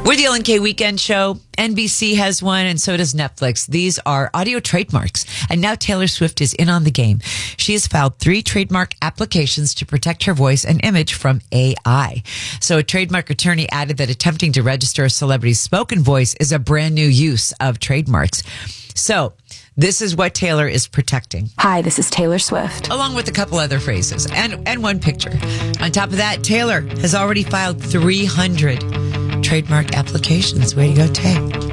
We're the LNK Weekend Show. NBC has one, and so does Netflix. These are audio trademarks. And now Taylor Swift is in on the game. She has filed 3 trademark applications to protect her voice and image from AI. So a trademark attorney added that attempting to register a celebrity's spoken voice is a brand new use of trademarks. So this is what Taylor is protecting. Hi, this is Taylor Swift. Along with a couple other phrases and one picture. On top of that, Taylor has already filed 300 trademark applications. Way to go, Tay.